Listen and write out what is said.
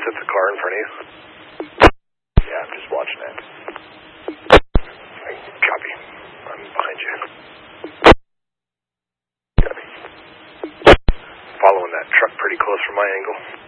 That's a car in front of you. Yeah, I'm just watching that. Copy. I'm behind you. Copy. Following that truck pretty close from my angle.